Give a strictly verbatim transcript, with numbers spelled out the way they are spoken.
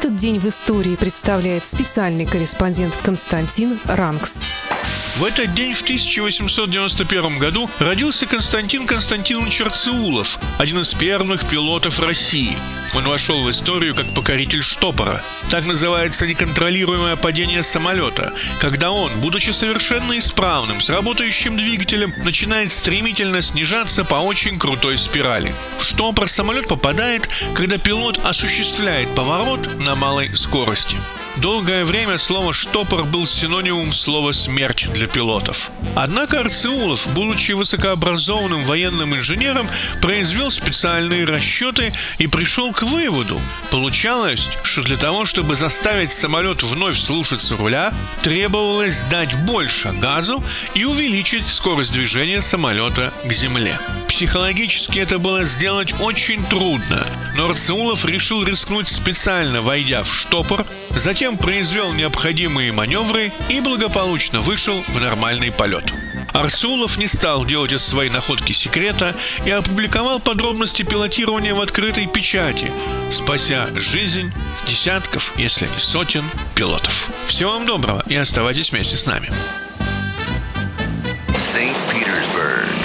Этот день в истории представляет специальный корреспондент Константин Ранкс. В этот день в тысяча восемьсот девяносто первом году родился Константин Константинович Арцеулов, один из первых пилотов России. Он вошел в историю как покоритель штопора. Так называется неконтролируемое падение самолета, когда он, будучи совершенно исправным, с работающим двигателем, начинает стремительно снижаться по очень крутой спирали. В штопор самолет попадает, когда пилот осуществляет поворот на малой скорости. Долгое время слово «штопор» был синонимом слова «смерть» для пилотов. Однако Арцеулов, будучи высокообразованным военным инженером, произвел специальные расчеты и пришел к выводу. Получалось, что для того, чтобы заставить самолет вновь слушаться руля, требовалось дать больше газу и увеличить скорость движения самолета к земле. Психологически это было сделать очень трудно, но Арцеулов решил рискнуть, специально войдя в штопор, затем произвел необходимые маневры и благополучно вышел в нормальный полет. Арцеулов не стал делать из своей находки секрета и опубликовал подробности пилотирования в открытой печати, спася жизнь десятков, если не сотен пилотов. Всего вам доброго и оставайтесь вместе с нами. Saint Petersburg.